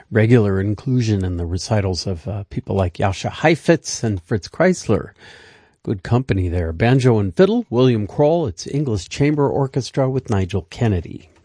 regular inclusion in the recitals of people like Jascha Heifetz and Fritz Kreisler. Good company there. Banjo and fiddle, William Kroll. It's English Chamber Orchestra with Nigel Kennedy.